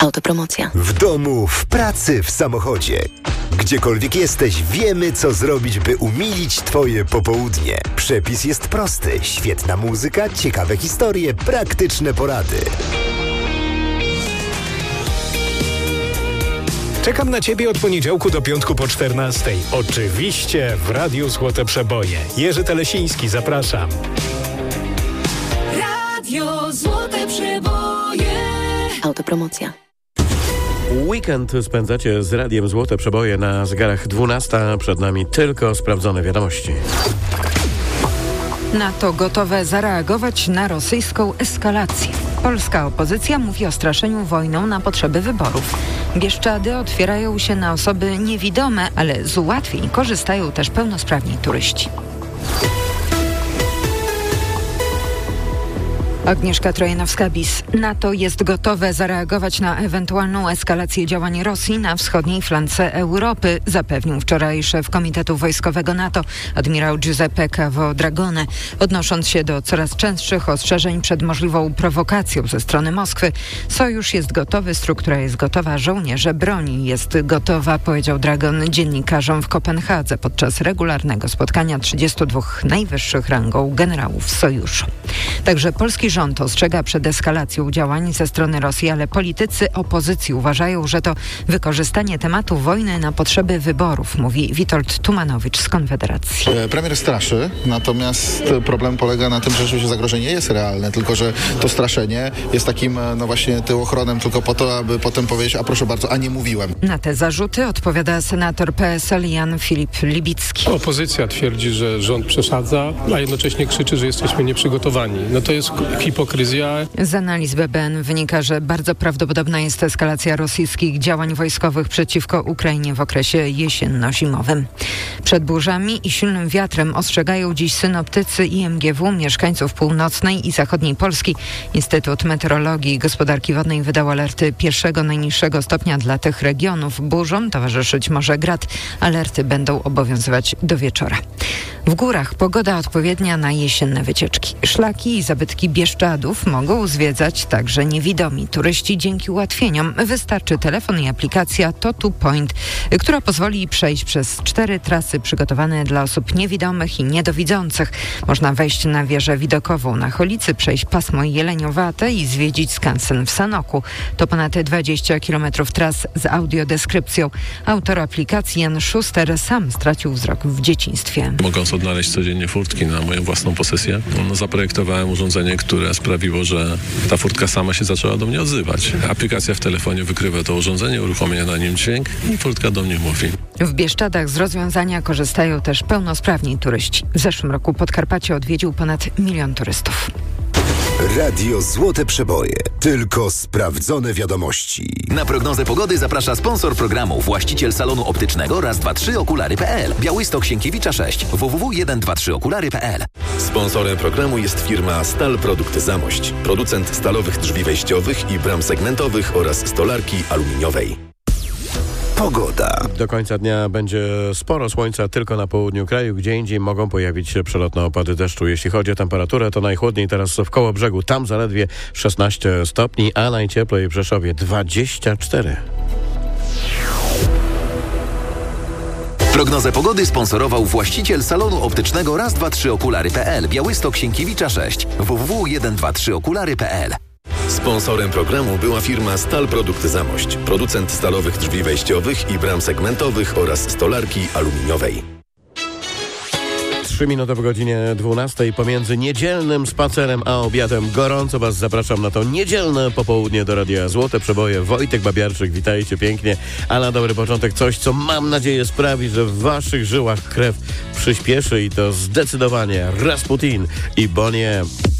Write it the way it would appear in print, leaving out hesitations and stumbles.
Autopromocja. W domu, w pracy, w samochodzie. Gdziekolwiek jesteś, wiemy, co zrobić, by umilić Twoje popołudnie. Przepis jest prosty. Świetna muzyka, ciekawe historie, praktyczne porady. Czekam na Ciebie od poniedziałku do piątku po 14:00. Oczywiście w Radiu Złote Przeboje. Jerzy Telesiński, zapraszam. Radio Złote Przeboje. Autopromocja. Weekend spędzacie z Radiem Złote Przeboje na zegarach 12:00. Przed nami tylko sprawdzone wiadomości. NATO gotowe zareagować na rosyjską eskalację. Polska opozycja mówi o straszeniu wojną na potrzeby wyborów. Bieszczady otwierają się na osoby niewidome, ale z ułatwień korzystają też pełnosprawni turyści. Agnieszka Trojanowska-Bis. NATO jest gotowe zareagować na ewentualną eskalację działań Rosji na wschodniej flance Europy, zapewnił wczoraj szef Komitetu Wojskowego NATO, admirał Giuseppe Cavo Dragone, odnosząc się do coraz częstszych ostrzeżeń przed możliwą prowokacją ze strony Moskwy. Sojusz jest gotowy, struktura jest gotowa, żołnierze, broń jest gotowa, powiedział Dragon dziennikarzom w Kopenhadze podczas regularnego spotkania 32 najwyższych rangą generałów sojuszu. Także polski rząd ostrzega przed eskalacją działań ze strony Rosji, ale politycy opozycji uważają, że to wykorzystanie tematu wojny na potrzeby wyborów, mówi Witold Tumanowicz z Konfederacji. Premier straszy, natomiast problem polega na tym, że rzeczywiście zagrożenie jest realne, tylko że to straszenie jest takim, właśnie tyłochronem tylko po to, aby potem powiedzieć, a proszę bardzo, a nie mówiłem. Na te zarzuty odpowiada senator PSL Jan Filip Libicki. Opozycja twierdzi, że rząd przesadza, a jednocześnie krzyczy, że jesteśmy nieprzygotowani. No to jest hipokryzja. Z analiz BBN wynika, że bardzo prawdopodobna jest eskalacja rosyjskich działań wojskowych przeciwko Ukrainie w okresie jesienno-zimowym. Przed burzami i silnym wiatrem ostrzegają dziś synoptycy IMGW mieszkańców północnej i zachodniej Polski. Instytut Meteorologii i Gospodarki Wodnej wydał alerty pierwszego najniższego stopnia dla tych regionów. Burzom towarzyszyć może grad. Alerty będą obowiązywać do wieczora. W górach pogoda odpowiednia na jesienne wycieczki. Szlaki i zabytki Bieszczadów mogą zwiedzać także niewidomi turyści dzięki ułatwieniom. Wystarczy telefon i aplikacja To2Point, która pozwoli przejść przez 4 trasy przygotowane dla osób niewidomych i niedowidzących. Można wejść na wieżę widokową na Cholicy, przejść pasmo Jeleniowate i zwiedzić skansen w Sanoku. To ponad 20 km tras z audiodeskrypcją. Autor aplikacji Jan Szuster sam stracił wzrok w dzieciństwie. Mogąc odnaleźć codziennie furtki na moją własną posesję, zaprojektowałem urządzenie, które sprawiło, że ta furtka sama się zaczęła do mnie odzywać. Aplikacja w telefonie wykrywa to urządzenie, uruchamia na nim dźwięk i furtka do mnie mówi. W Bieszczadach z rozwiązania korzystają też pełnosprawni turyści. W zeszłym roku Podkarpacie odwiedził ponad 1 milion turystów. Radio Złote Przeboje. Tylko sprawdzone wiadomości. Na prognozę pogody zaprasza sponsor programu, właściciel salonu optycznego raz2tryokulary.pl. Białystok Sienkiewicza 6. www.123okulary.pl. Sponsorem programu jest firma Stal Produkty Zamość. Producent stalowych drzwi wejściowych i bram segmentowych oraz stolarki aluminiowej. Pogoda. Do końca dnia będzie sporo słońca tylko na południu kraju, gdzie indziej mogą pojawić się przelotne opady deszczu. Jeśli chodzi o temperaturę, to najchłodniej teraz w Kołobrzegu, tam zaledwie 16 stopni, a najcieplej w Rzeszowie 24. Prognozę pogody sponsorował właściciel salonu optycznego raz2tryokulary.pl. Białystok Sienkiewicza 6. www.123okulary.pl. Sponsorem programu była firma Stal Produkty Zamość. Producent stalowych drzwi wejściowych i bram segmentowych oraz stolarki aluminiowej. 3 minuty po godzinie 12. Pomiędzy niedzielnym spacerem a obiadem gorąco Was zapraszam na to niedzielne popołudnie do Radia Złote Przeboje. Wojtek Babiarczyk, witajcie pięknie. A na dobry początek coś, co mam nadzieję sprawi, że w Waszych żyłach krew przyspieszy i to zdecydowanie Rasputin i Bonnie M.